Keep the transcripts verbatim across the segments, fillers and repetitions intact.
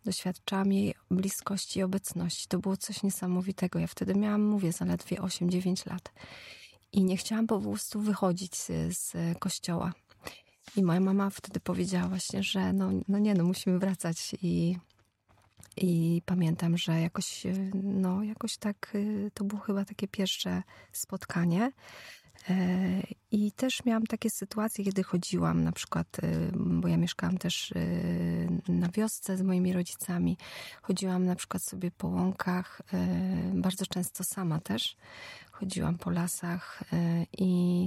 doświadczałam jej bliskości i obecności. To było coś niesamowitego. Ja wtedy miałam, mówię, zaledwie osiem dziewięć lat. I nie chciałam po prostu wychodzić z, z kościoła. I moja mama wtedy powiedziała właśnie, że no, no nie, no musimy wracać. I, i pamiętam, że jakoś, no jakoś tak, to było chyba takie pierwsze spotkanie. I też miałam takie sytuacje, kiedy chodziłam na przykład, bo ja mieszkałam też na wiosce z moimi rodzicami. Chodziłam na przykład sobie po łąkach, bardzo często sama też. Chodziłam po lasach i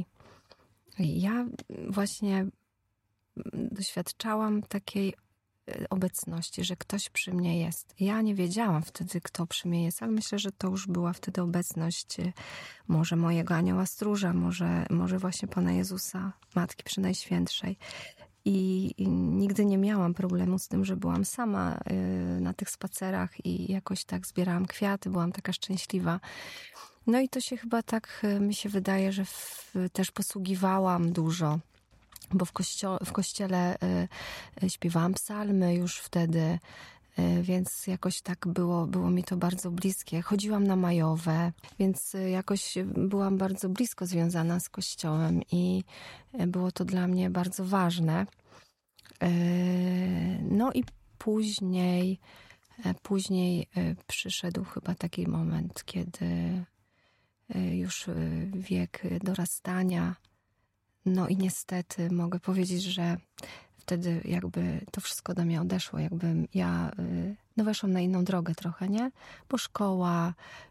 ja właśnie doświadczałam takiej obecności, że ktoś przy mnie jest. Ja nie wiedziałam wtedy, kto przy mnie jest, ale myślę, że to już była wtedy obecność może mojego anioła stróża, może, może właśnie Pana Jezusa, Matki Przenajświętszej. I, I nigdy nie miałam problemu z tym, że byłam sama na tych spacerach i jakoś tak zbierałam kwiaty, byłam taka szczęśliwa. No i to się chyba tak, mi się wydaje, że w, też posługiwałam dużo. Bo w, kościo- w kościele y, y, śpiewałam psalmy już wtedy, y, więc jakoś tak było, było mi to bardzo bliskie. Chodziłam na majowe, więc y, jakoś byłam bardzo blisko związana z kościołem i y, było to dla mnie bardzo ważne. Y, no i później, y, później y, przyszedł chyba taki moment, kiedy y, już y, wiek dorastania. No i niestety mogę powiedzieć, że wtedy jakby to wszystko do mnie odeszło, jakbym ja no weszłam na inną drogę trochę, nie? Bo szkoła,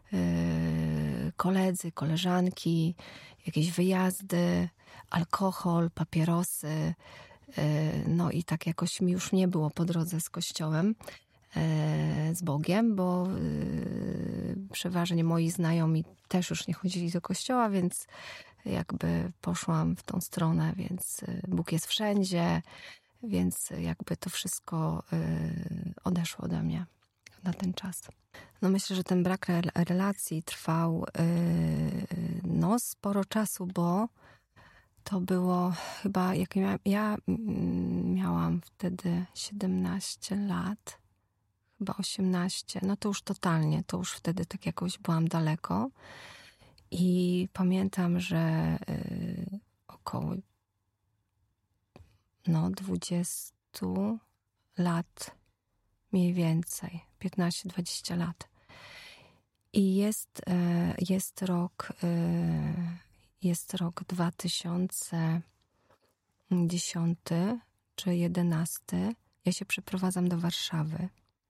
koledzy, koleżanki, jakieś wyjazdy, alkohol, papierosy, no i tak jakoś mi już nie było po drodze z Kościołem, z Bogiem, bo przeważnie moi znajomi też już nie chodzili do kościoła, więc jakby poszłam w tą stronę, więc Bóg jest wszędzie, więc jakby to wszystko odeszło ode mnie na ten czas. No myślę, że ten brak relacji trwał no sporo czasu, bo to było chyba, jak ja, ja miałam wtedy siedemnaście lat, chyba osiemnaście, no to już totalnie, to już wtedy tak jakoś byłam daleko. I pamiętam, że y, około no dwudziestu lat, mniej więcej, piętnaście dwadzieścia lat. I jest, y, jest rok, y, jest rok dwa tysiące dziesiąty czy jedenasty. Ja się przeprowadzam do Warszawy.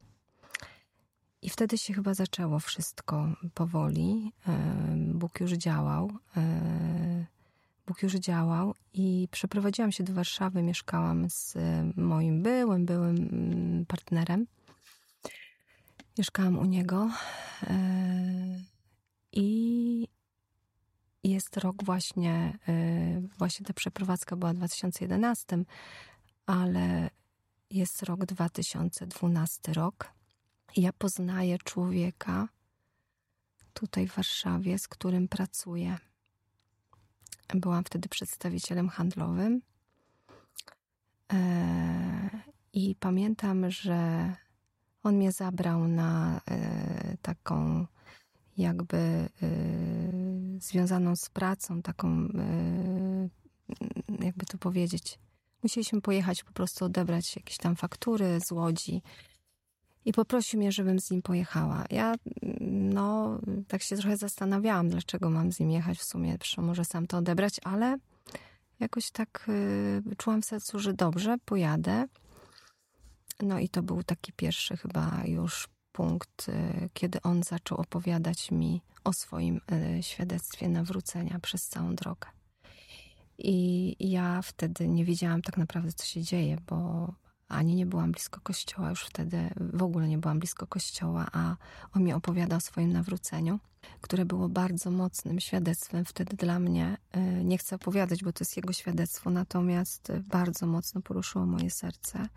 I wtedy się chyba zaczęło wszystko powoli. Bóg już działał. Bóg już działał i przeprowadziłam się do Warszawy. Mieszkałam z moim byłym, byłym partnerem. Mieszkałam u niego. I jest rok właśnie, właśnie ta przeprowadzka była w dwa tysiące jedenastym, ale jest rok dwa tysiące dwunasty rok. Ja poznaję człowieka tutaj w Warszawie, z którym pracuję. Byłam wtedy przedstawicielem handlowym. I pamiętam, że on mnie zabrał na taką jakby związaną z pracą, taką jakby to powiedzieć. Musieliśmy pojechać po prostu odebrać jakieś tam faktury z Łodzi. I poprosił mnie, żebym z nim pojechała. Ja, no, tak się trochę zastanawiałam, dlaczego mam z nim jechać w sumie. Może sam to odebrać, ale jakoś tak y, czułam w sercu, że dobrze, pojadę. No i to był taki pierwszy chyba już punkt, y, kiedy on zaczął opowiadać mi o swoim y, świadectwie nawrócenia przez całą drogę. I ja wtedy nie wiedziałam tak naprawdę, co się dzieje, bo ani nie byłam blisko kościoła, już wtedy w ogóle nie byłam blisko kościoła, a on mi opowiadał o swoim nawróceniu, które było bardzo mocnym świadectwem wtedy dla mnie. Nie chcę opowiadać, bo to jest jego świadectwo, natomiast bardzo mocno poruszyło moje serce.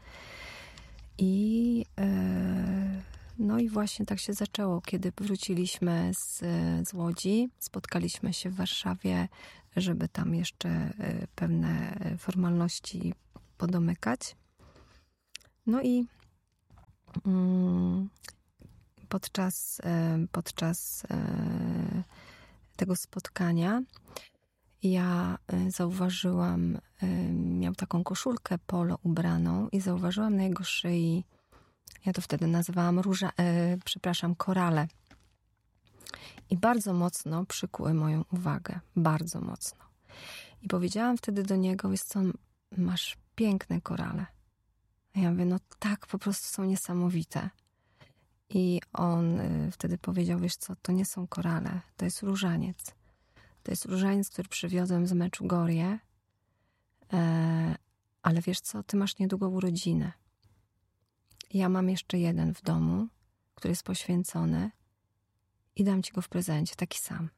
I no i właśnie tak się zaczęło, kiedy wróciliśmy z, z Łodzi, spotkaliśmy się w Warszawie, żeby tam jeszcze pewne formalności podomykać. No i podczas, podczas tego spotkania ja zauważyłam, miał taką koszulkę polo ubraną i zauważyłam na jego szyi, ja to wtedy nazywałam róża, przepraszam, korale. I bardzo mocno przykuły moją uwagę, bardzo mocno. I powiedziałam wtedy do niego, wiesz co, masz piękne korale. A ja mówię, no tak, po prostu są niesamowite. I on y, wtedy powiedział, wiesz co, to nie są korale, to jest różaniec. To jest różaniec, który przywiozłem z Meczugorie, e, ale wiesz co, ty masz niedługo urodziny. Ja mam jeszcze jeden w domu, który jest poświęcony i dam ci go w prezencie, taki sam.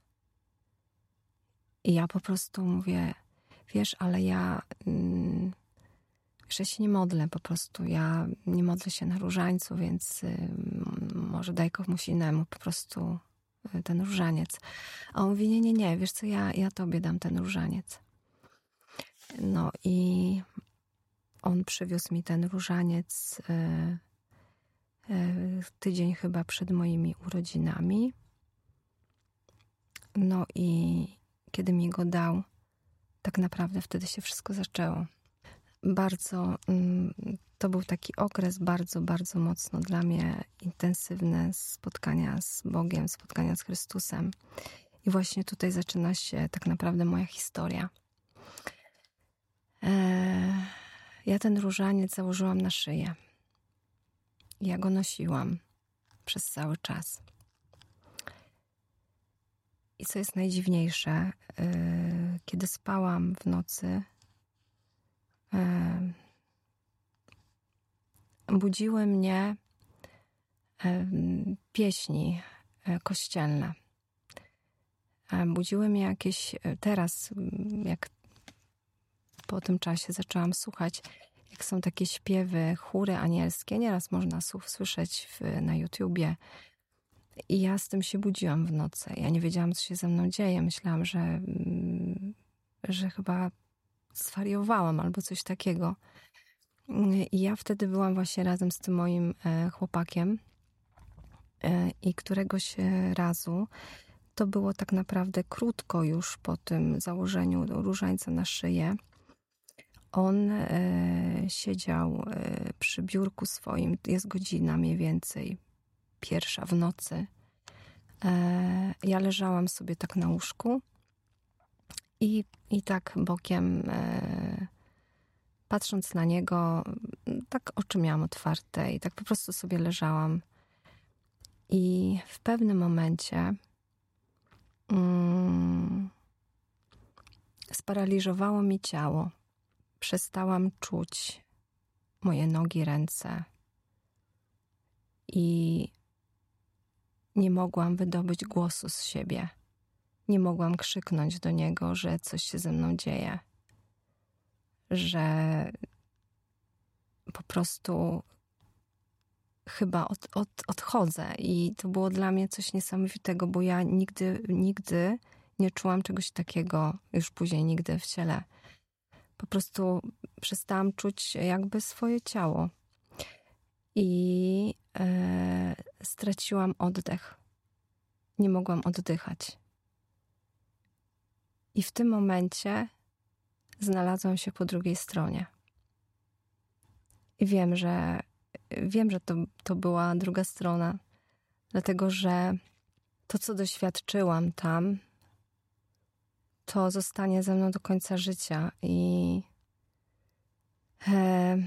I ja po prostu mówię, wiesz, ale ja, mm, wiesz, ja się nie modlę po prostu. Ja nie modlę się na różańcu, więc y, może daj komuś innemu po prostu y, ten różaniec. A on mówi, nie, nie, nie, wiesz co, ja, ja tobie dam ten różaniec. No i on przywiózł mi ten różaniec y, y, tydzień chyba przed moimi urodzinami. No i kiedy mi go dał, tak naprawdę wtedy się wszystko zaczęło. Bardzo, to był taki okres bardzo, bardzo mocno dla mnie intensywne spotkania z Bogiem, spotkania z Chrystusem. I właśnie tutaj zaczyna się tak naprawdę moja historia. Ja ten różaniec założyłam na szyję. Ja go nosiłam przez cały czas. I co jest najdziwniejsze, yy, kiedy spałam w nocy, yy, budziły mnie yy, pieśni yy, kościelne. Yy, budziły mnie jakieś, yy, teraz jak po tym czasie zaczęłam słuchać, jak są takie śpiewy, chóry anielskie, nieraz można słyszeć w, na YouTubie. I ja z tym się budziłam w nocy. Ja nie wiedziałam, co się ze mną dzieje. Myślałam, że, że chyba zwariowałam albo coś takiego. I ja wtedy byłam właśnie razem z tym moim chłopakiem. I któregoś razu, to było tak naprawdę krótko już po tym założeniu różańca na szyję, on siedział przy biurku swoim. Jest godzina mniej więcej pierwsza w nocy. E, ja leżałam sobie tak na łóżku i, i tak bokiem e, patrząc na niego, tak oczy miałam otwarte i tak po prostu sobie leżałam. I w pewnym momencie mm, sparaliżowało mi ciało. Przestałam czuć moje nogi, ręce i nie mogłam wydobyć głosu z siebie. Nie mogłam krzyknąć do niego, że coś się ze mną dzieje. Że po prostu chyba od, od, odchodzę. I to było dla mnie coś niesamowitego, bo ja nigdy, nigdy nie czułam czegoś takiego, już później nigdy w ciele. Po prostu przestałam czuć jakby swoje ciało. I e, straciłam oddech. Nie mogłam oddychać. I w tym momencie znalazłam się po drugiej stronie. I wiem, że wiem, że to, to była druga strona, dlatego że to, co doświadczyłam tam, to zostanie ze mną do końca życia. I e,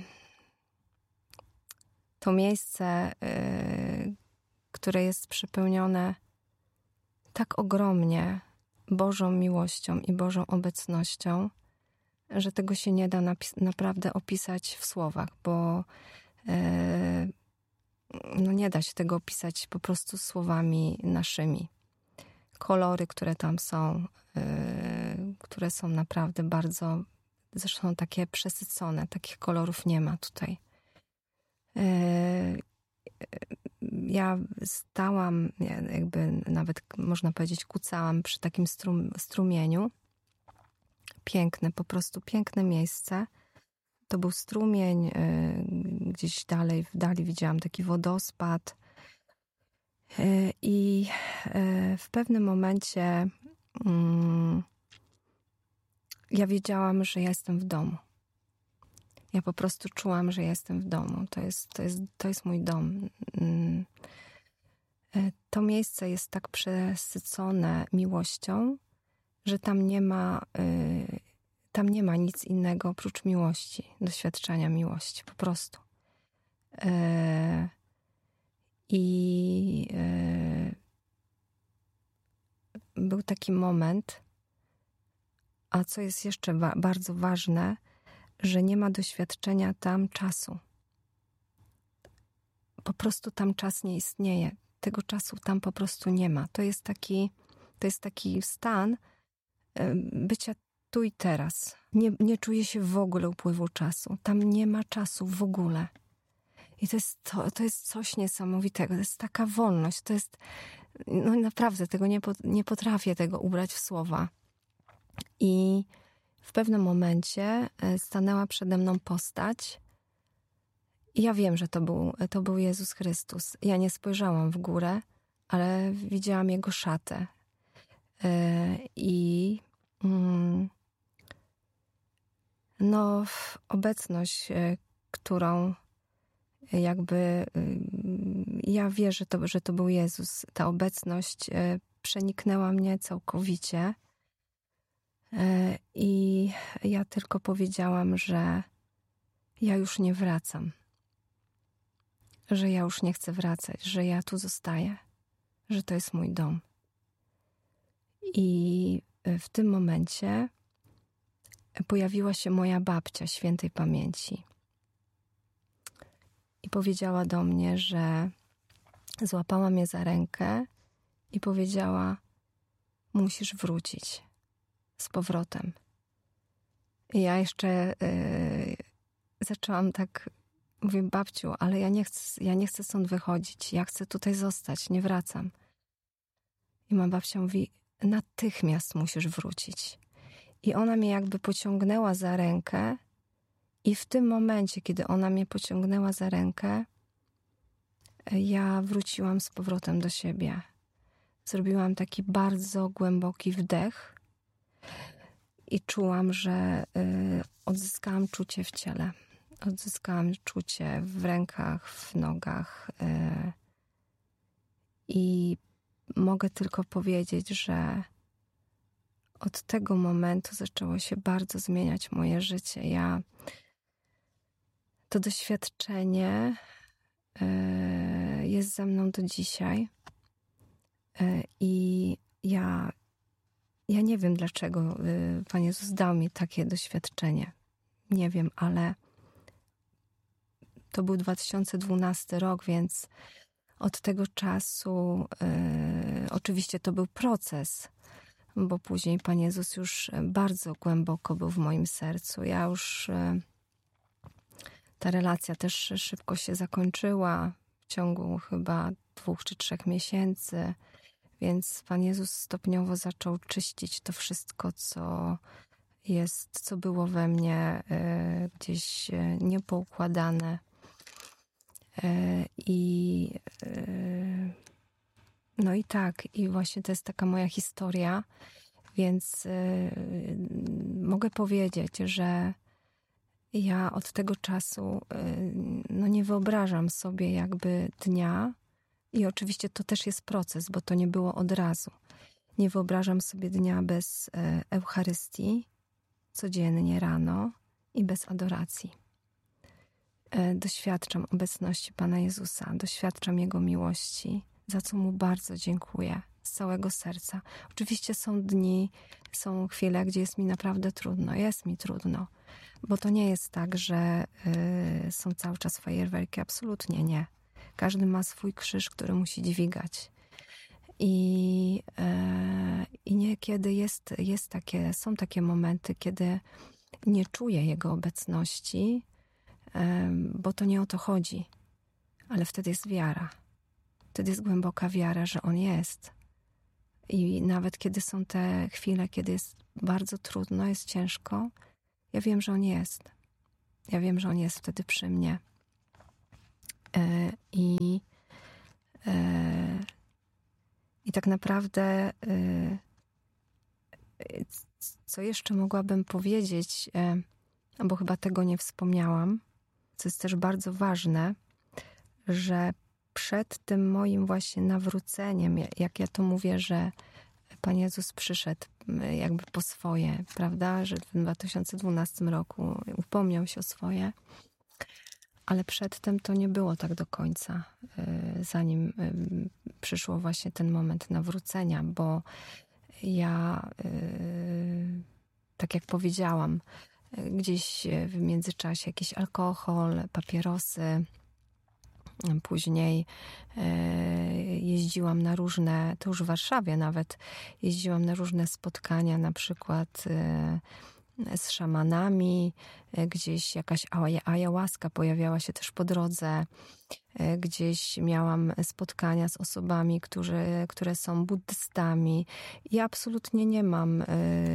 to miejsce, e, które jest przepełnione tak ogromnie Bożą miłością i Bożą obecnością, że tego się nie da napis- naprawdę opisać w słowach, bo e, no nie da się tego opisać po prostu słowami naszymi. Kolory, które tam są, e, które są naprawdę bardzo, zresztą takie przesycone, takich kolorów nie ma tutaj. E, ja stałam, jakby nawet można powiedzieć kucałam przy takim strum, strumieniu. Piękne, po prostu piękne miejsce. To był strumień, gdzieś dalej, w dali widziałam taki wodospad. I w pewnym momencie ja wiedziałam, że ja jestem w domu. Ja po prostu czułam, że jestem w domu. To jest, to jest, to jest mój dom. To miejsce jest tak przesycone miłością, że tam nie ma, tam nie ma nic innego oprócz miłości, doświadczenia miłości, po prostu. I był taki moment, a co jest jeszcze wa- bardzo ważne, że nie ma doświadczenia tam czasu. Po prostu tam czas nie istnieje. Tego czasu tam po prostu nie ma. To jest taki, to jest taki stan bycia tu i teraz. Nie, nie czuję się w ogóle upływu czasu. Tam nie ma czasu w ogóle. I to jest, to, to jest coś niesamowitego. To jest taka wolność. To jest, no naprawdę, tego nie, nie potrafię tego ubrać w słowa. I w pewnym momencie stanęła przede mną postać i ja wiem, że to był, to był Jezus Chrystus. Ja nie spojrzałam w górę, ale widziałam Jego szatę. I no, obecność, którą jakby ja wierzę, że to, że to był Jezus. Ta obecność przeniknęła mnie całkowicie. I ja tylko powiedziałam, że ja już nie wracam. Że ja już nie chcę wracać, że ja tu zostaję. Że to jest mój dom. I w tym momencie pojawiła się moja babcia świętej pamięci. I powiedziała do mnie, że złapała mnie za rękę i powiedziała: musisz wrócić z powrotem. I ja jeszcze yy, zaczęłam tak, mówię: babciu, ale ja nie chcę, ja nie chcę stąd wychodzić, ja chcę tutaj zostać, nie wracam. I moja babcia mówi: natychmiast musisz wrócić. I ona mnie jakby pociągnęła za rękę i w tym momencie, kiedy ona mnie pociągnęła za rękę, ja wróciłam z powrotem do siebie. Zrobiłam taki bardzo głęboki wdech i czułam, że y, odzyskałam czucie w ciele. Odzyskałam czucie w rękach, w nogach. Y, I mogę tylko powiedzieć, że od tego momentu zaczęło się bardzo zmieniać moje życie. Ja to doświadczenie y, jest ze mną do dzisiaj. Y, I ja Ja nie wiem, dlaczego Pan Jezus dał mi takie doświadczenie. Nie wiem, ale to był dwa tysiące dwunasty rok, więc od tego czasu y, oczywiście to był proces, bo później Pan Jezus już bardzo głęboko był w moim sercu. Ja już... Y, ta relacja też szybko się zakończyła w ciągu chyba dwóch czy trzech miesięcy. Więc Pan Jezus stopniowo zaczął czyścić to wszystko, co jest, co było we mnie y, gdzieś y, niepoukładane. Y, I y, no i tak, i właśnie to jest taka moja historia, więc y, mogę powiedzieć, że ja od tego czasu y, no nie wyobrażam sobie jakby dnia. I oczywiście to też jest proces, bo to nie było od razu. Nie wyobrażam sobie dnia bez Eucharystii, codziennie rano i bez adoracji. Doświadczam obecności Pana Jezusa, doświadczam Jego miłości, za co Mu bardzo dziękuję z całego serca. Oczywiście są dni, są chwile, gdzie jest mi naprawdę trudno, jest mi trudno, bo to nie jest tak, że y, są cały czas fajerwerki, absolutnie nie. Każdy ma swój krzyż, który musi dźwigać. I, e, i niekiedy jest, jest takie, są takie momenty, kiedy nie czuję Jego obecności, e, bo to nie o to chodzi. Ale wtedy jest wiara. Wtedy jest głęboka wiara, że On jest. I nawet kiedy są te chwile, kiedy jest bardzo trudno, jest ciężko, ja wiem, że On jest. Ja wiem, że On jest wtedy przy mnie. I, i tak naprawdę co jeszcze mogłabym powiedzieć, bo chyba tego nie wspomniałam, co jest też bardzo ważne, że przed tym moim właśnie nawróceniem, jak ja to mówię, że Pan Jezus przyszedł jakby po swoje, prawda, że w dwa tysiące dwunastym roku upomniał się o swoje, ale przedtem to nie było tak do końca, zanim przyszło właśnie ten moment nawrócenia, bo ja, tak jak powiedziałam, gdzieś w międzyczasie jakiś alkohol, papierosy. Później jeździłam na różne, to już w Warszawie nawet, jeździłam na różne spotkania, na przykład z szamanami, gdzieś jakaś ayahuasca pojawiała się też po drodze, gdzieś miałam spotkania z osobami, którzy, które są buddystami. Ja absolutnie nie mam,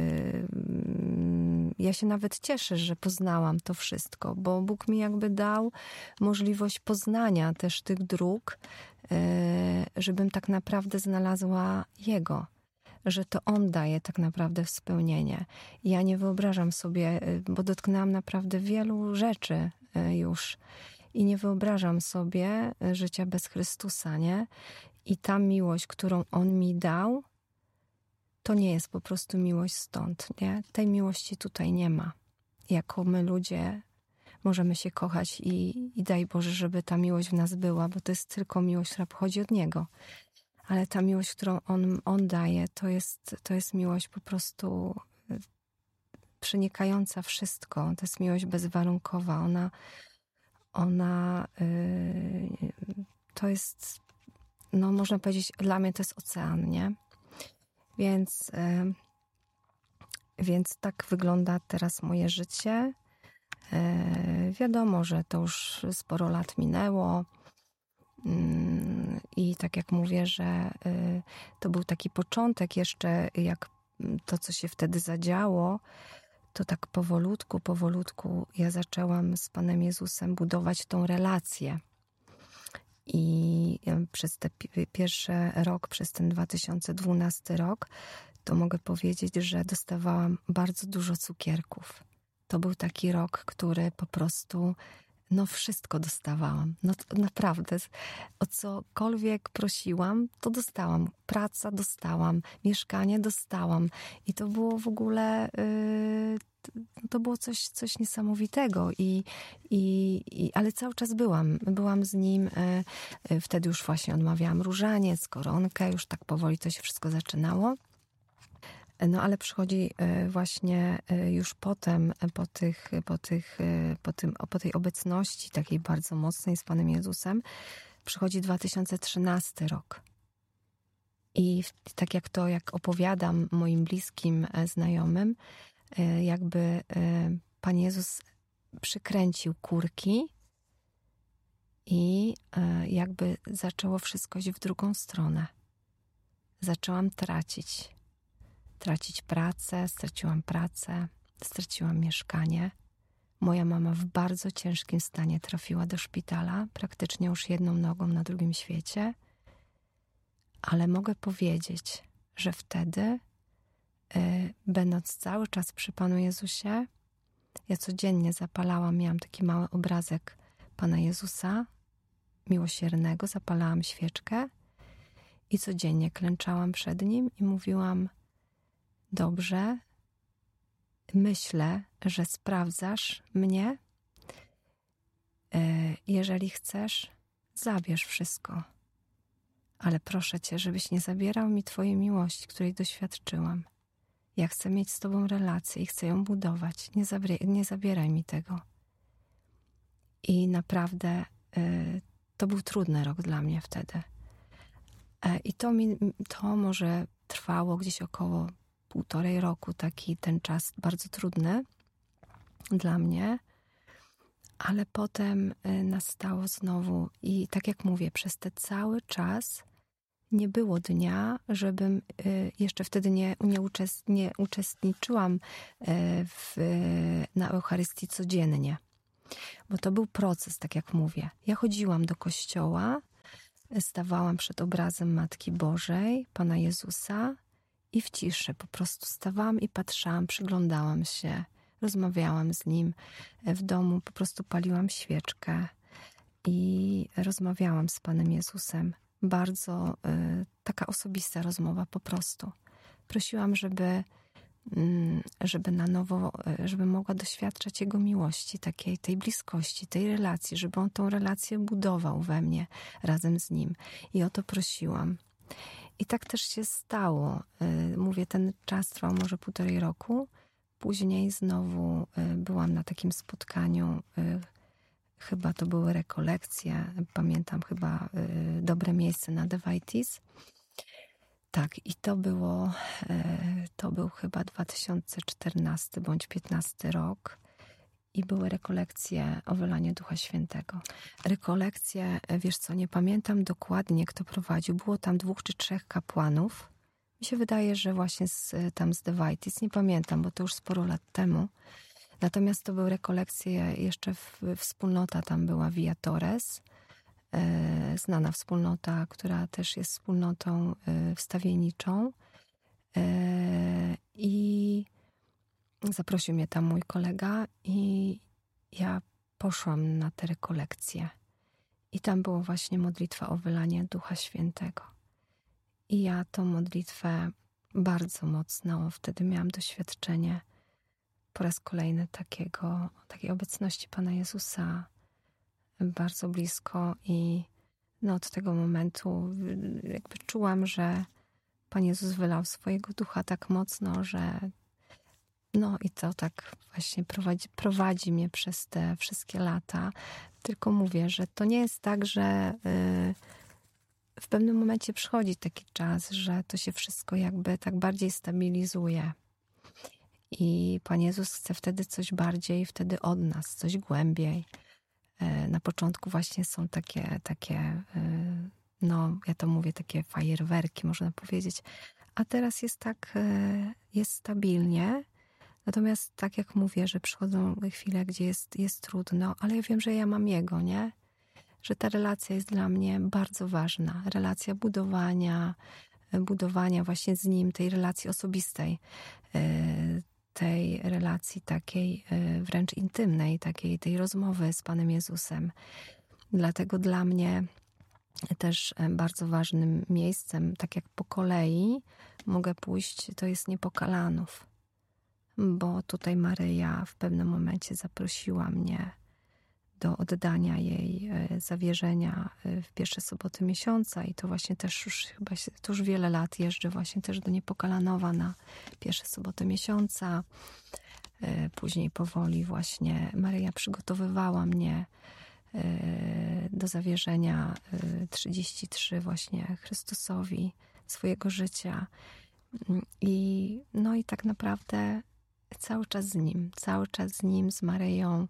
ja się nawet cieszę, że poznałam to wszystko, bo Bóg mi jakby dał możliwość poznania też tych dróg, żebym tak naprawdę znalazła Jego. Że to On daje tak naprawdę spełnienie. Ja nie wyobrażam sobie, bo dotknęłam naprawdę wielu rzeczy już i nie wyobrażam sobie życia bez Chrystusa, nie? I ta miłość, którą On mi dał, to nie jest po prostu miłość stąd, nie? Tej miłości tutaj nie ma. Jako my ludzie możemy się kochać i, i daj Boże, żeby ta miłość w nas była, bo to jest tylko miłość, która pochodzi od Niego. Ale ta miłość, którą on, on daje, to jest, to jest miłość po prostu przenikająca wszystko. To jest miłość bezwarunkowa. Ona, ona yy, to jest, no można powiedzieć, dla mnie to jest ocean, nie? Więc, yy, więc tak wygląda teraz moje życie. Yy, wiadomo, że to już sporo lat minęło. I tak jak mówię, że to był taki początek jeszcze, jak to, co się wtedy zadziało, to tak powolutku, powolutku ja zaczęłam z Panem Jezusem budować tą relację. I przez ten pierwszy rok, przez ten dwa tysiące dwunasty rok, to mogę powiedzieć, że dostawałam bardzo dużo cukierków. To był taki rok, który po prostu... No wszystko dostawałam. No naprawdę. O cokolwiek prosiłam, to dostałam. Praca dostałam. Mieszkanie dostałam. I to było w ogóle... Yy, to było coś, coś niesamowitego. I, i, i, ale cały czas byłam. Byłam z nim. Yy, wtedy już właśnie odmawiałam różaniec, koronkę. Już tak powoli to się wszystko zaczynało. No ale przychodzi właśnie już potem, po, tych, po, tych, po, tym, po tej obecności takiej bardzo mocnej z Panem Jezusem, przychodzi dwa tysiące trzynasty rok. I tak jak to, jak opowiadam moim bliskim znajomym, jakby Pan Jezus przykręcił kurki i jakby zaczęło wszystko iść w drugą stronę. Zaczęłam tracić. Tracić pracę, straciłam pracę, straciłam mieszkanie. Moja mama w bardzo ciężkim stanie trafiła do szpitala, praktycznie już jedną nogą na drugim świecie. Ale mogę powiedzieć, że wtedy, yy, będąc cały czas przy Panu Jezusie, ja codziennie zapalałam, miałam taki mały obrazek Pana Jezusa, miłosiernego, zapalałam świeczkę i codziennie klęczałam przed Nim i mówiłam: dobrze, myślę, że sprawdzasz mnie. Jeżeli chcesz, zabierz wszystko. Ale proszę Cię, żebyś nie zabierał mi Twojej miłości, której doświadczyłam. Ja chcę mieć z Tobą relację i chcę ją budować. Nie, zabieraj, nie zabieraj mi tego. I naprawdę y, to był trudny rok dla mnie wtedy. Y, I to, mi, to może trwało gdzieś około półtorej roku, taki ten czas bardzo trudny dla mnie, ale potem nastało znowu i tak jak mówię, przez ten cały czas nie było dnia, żebym jeszcze wtedy nie, nie, uczest, nie uczestniczyłam w, na Eucharystii codziennie. Bo to był proces, tak jak mówię. Ja chodziłam do kościoła, stawałam przed obrazem Matki Bożej, Pana Jezusa i w ciszy po prostu stawałam i patrzałam, przyglądałam się, rozmawiałam z Nim. W domu po prostu paliłam świeczkę i rozmawiałam z Panem Jezusem. Bardzo y, taka osobista rozmowa po prostu. Prosiłam, żeby, y, żeby na nowo, y, żeby mogła doświadczać Jego miłości, takiej, tej bliskości, tej relacji, żeby On tą relację budował we mnie razem z Nim. I o to prosiłam. I tak też się stało. Y, mówię, ten czas trwał może półtorej roku. Później znowu y, byłam na takim spotkaniu, y, chyba to były rekolekcje, pamiętam chyba y, dobre miejsce na Devaitis. Tak, i to było, y, to był chyba dwa tysiące czternasty bądź piętnasty rok i były rekolekcje o wylaniu Ducha Świętego. Rekolekcje, wiesz co, nie pamiętam dokładnie, kto prowadził. Było tam dwóch czy trzech kapłanów. Mi się wydaje, że właśnie z, tam z Devaitis, nie pamiętam, bo to już sporo lat temu. Natomiast to były rekolekcje, jeszcze w, wspólnota tam była Via Torres, e, znana wspólnota, która też jest wspólnotą e, wstawienniczą. E, I zaprosił mnie tam mój kolega i ja poszłam na te rekolekcje. I tam była właśnie modlitwa o wylanie Ducha Świętego. I ja tą modlitwę bardzo mocno, wtedy miałam doświadczenie po raz kolejny takiego, takiej obecności Pana Jezusa bardzo blisko i no od tego momentu jakby czułam, że Pan Jezus wylał swojego ducha tak mocno, że no i to tak właśnie prowadzi, prowadzi mnie przez te wszystkie lata. Tylko mówię, że to nie jest tak, że yy, w pewnym momencie przychodzi taki czas, że to się wszystko jakby tak bardziej stabilizuje. I Pan Jezus chce wtedy coś bardziej, wtedy od nas, coś głębiej. Na początku właśnie są takie, takie, no ja to mówię, takie fajerwerki, można powiedzieć. A teraz jest tak, jest stabilnie. Natomiast tak jak mówię, że przychodzą chwile, gdzie jest, jest trudno, ale ja wiem, że ja mam Jego, nie? Że ta relacja jest dla mnie bardzo ważna. Relacja budowania, budowania właśnie z Nim, tej relacji osobistej, tej relacji takiej wręcz intymnej, takiej tej rozmowy z Panem Jezusem. Dlatego dla mnie też bardzo ważnym miejscem, tak jak po kolei mogę pójść, to jest Niepokalanów. Bo tutaj Maryja w pewnym momencie zaprosiła mnie do oddania jej zawierzenia w pierwsze soboty miesiąca i to właśnie też już chyba to już wiele lat jeżdżę właśnie też do Niepokalanowa na pierwsze soboty miesiąca. Później powoli właśnie Maryja przygotowywała mnie do zawierzenia trzydzieści trzy właśnie Chrystusowi swojego życia. I no i tak naprawdę cały czas z Nim, cały czas z Nim, z Maryją.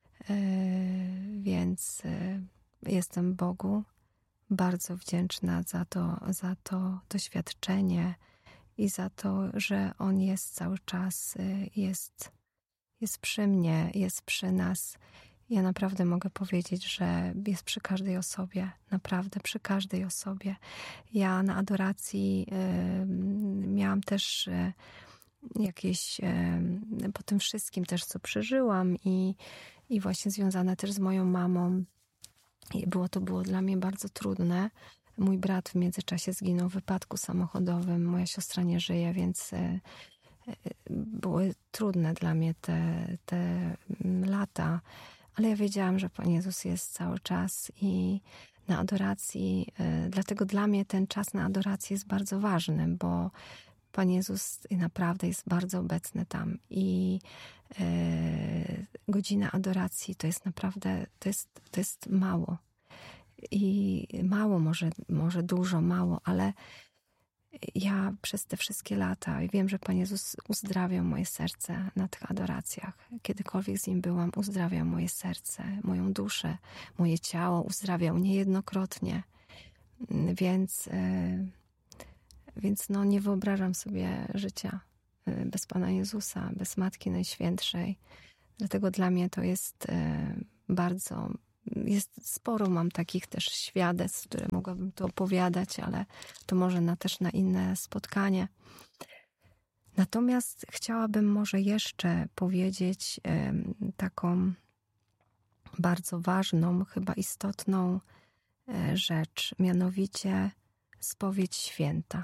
Więc jestem Bogu bardzo wdzięczna za to, za to doświadczenie i za to, że On jest cały czas, jest, jest przy mnie, jest przy nas. Ja naprawdę mogę powiedzieć, że jest przy każdej osobie, naprawdę przy każdej osobie. Ja na adoracji y, miałam też y, jakieś, y, po tym wszystkim też, co przeżyłam i I właśnie związane też z moją mamą. I było to było dla mnie bardzo trudne. Mój brat w międzyczasie zginął w wypadku samochodowym. Moja siostra nie żyje, więc były trudne dla mnie te, te lata. Ale ja wiedziałam, że Pan Jezus jest cały czas i na adoracji. Dlatego dla mnie ten czas na adoracji jest bardzo ważny, bo Pan Jezus naprawdę jest bardzo obecny tam i e, godzina adoracji to jest naprawdę, to jest, to jest mało. I mało, może, może dużo, mało, ale ja przez te wszystkie lata wiem, że Pan Jezus uzdrawiał moje serce na tych adoracjach. Kiedykolwiek z Nim byłam, uzdrawiał moje serce, moją duszę, moje ciało, uzdrawiał niejednokrotnie. Więc... E, Więc no, nie wyobrażam sobie życia bez Pana Jezusa, bez Matki Najświętszej. Dlatego dla mnie to jest bardzo, jest sporo mam takich też świadectw, które mogłabym tu opowiadać, ale to może na, też na inne spotkanie. Natomiast chciałabym może jeszcze powiedzieć taką bardzo ważną, chyba istotną rzecz, mianowicie spowiedź święta.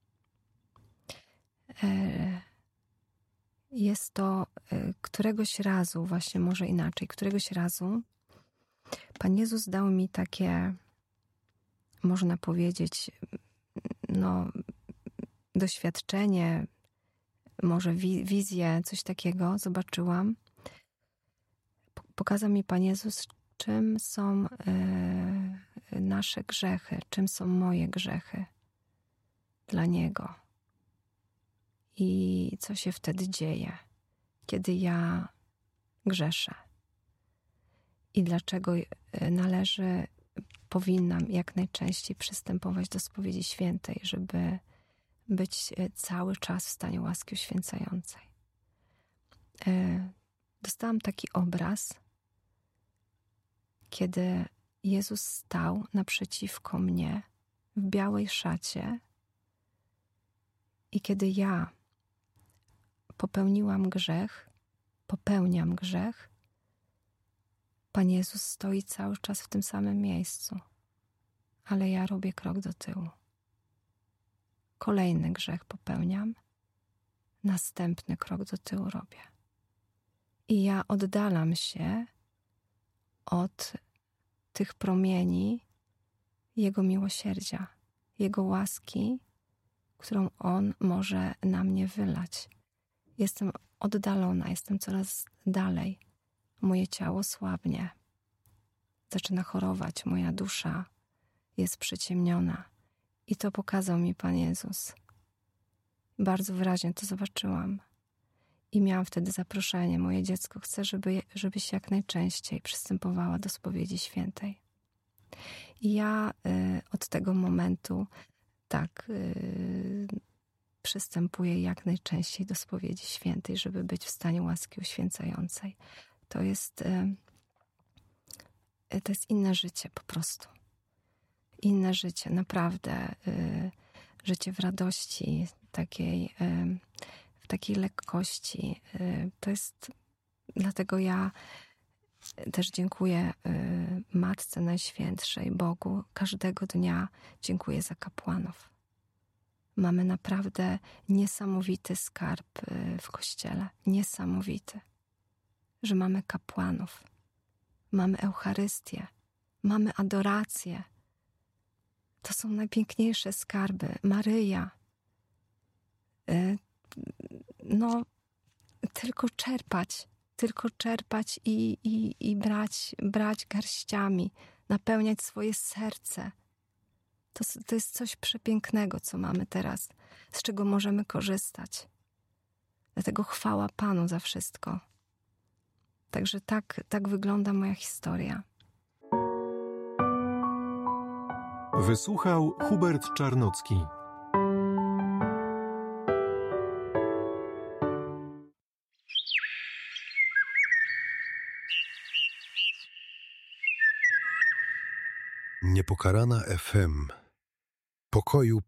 Jest to któregoś razu, właśnie może inaczej, któregoś razu Pan Jezus dał mi takie, można powiedzieć, no, doświadczenie, może wi- wizję, coś takiego zobaczyłam. Pokazał mi Pan Jezus, czym są y, nasze grzechy, czym są moje grzechy dla Niego. I co się wtedy dzieje, kiedy ja grzeszę. I dlaczego należy, powinnam jak najczęściej przystępować do spowiedzi świętej, żeby być cały czas w stanie łaski uświęcającej. Dostałam taki obraz, kiedy Jezus stał naprzeciwko mnie w białej szacie i kiedy ja popełniłam grzech, popełniam grzech, Pan Jezus stoi cały czas w tym samym miejscu, ale ja robię krok do tyłu. Kolejny grzech popełniam, następny krok do tyłu robię. I ja oddalam się od tych promieni Jego miłosierdzia, Jego łaski, którą On może na mnie wylać. Jestem oddalona, jestem coraz dalej. Moje ciało słabnie. Zaczyna chorować, moja dusza jest przyciemniona. I to pokazał mi Pan Jezus. Bardzo wyraźnie to zobaczyłam. I miałam wtedy zaproszenie. Moje dziecko chce, żeby, żebyś jak najczęściej przystępowała do spowiedzi świętej. I ja y, od tego momentu tak y, przystępuję jak najczęściej do spowiedzi świętej, żeby być w stanie łaski uświęcającej. To jest, y, to jest inne życie po prostu. Inne życie, naprawdę. Y, życie w radości, takiej, y, w takiej lekkości. Y, to jest, dlatego ja też dziękuję y, Matce Najświętszej, Bogu. Każdego dnia dziękuję za kapłanów. Mamy naprawdę niesamowity skarb y, w Kościele. Niesamowity. Że mamy kapłanów. Mamy Eucharystię. Mamy adorację. To są najpiękniejsze skarby. Maryja. Y, no, tylko czerpać. Tylko czerpać i, i, i brać, brać garściami, napełniać swoje serce. To, to jest coś przepięknego, co mamy teraz, z czego możemy korzystać. Dlatego chwała Panu za wszystko. Także tak, tak wygląda moja historia. Wysłuchał Hubert Czarnocki. Niepokalana F M. Pokoju